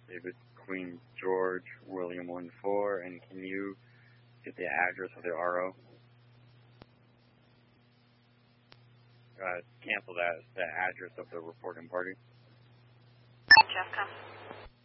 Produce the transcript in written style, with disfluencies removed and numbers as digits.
David Queen George William 14, and can you get the address of the RO? Cancel that. The address of the reporting party. Jeff, come.